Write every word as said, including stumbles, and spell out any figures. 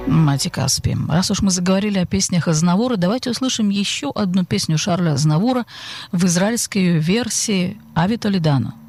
Мати Каспи. Раз уж мы заговорили о песнях Азнавура, давайте услышим еще одну песню Шарля Азнавура в израильской версии Ави Толедано.